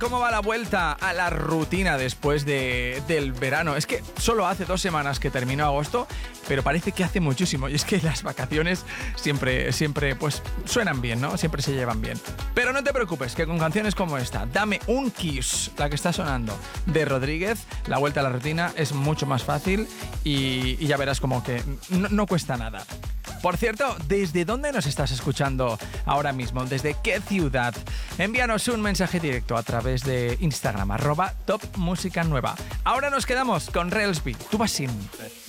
¿Cómo va la vuelta a la rutina después del verano? Es que solo hace 2 semanas que terminó agosto, pero parece que hace muchísimo. Y es que las vacaciones siempre pues suenan bien, ¿no? Siempre se llevan bien. Pero no te preocupes, que con canciones como esta, Dame un Kiss, la que está sonando, de Rodríguez, la vuelta a la rutina es mucho más fácil y ya verás como que no cuesta nada. Por cierto, ¿desde dónde nos estás escuchando ahora mismo? ¿Desde qué ciudad? Envíanos un mensaje directo a través de Instagram, @topmusicanueva. Ahora nos quedamos con Railsby, Tu vas sin.